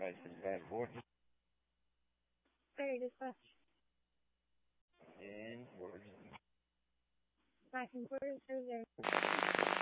Right, this is bad boy. Very dispatch. And words. Back and forth, there.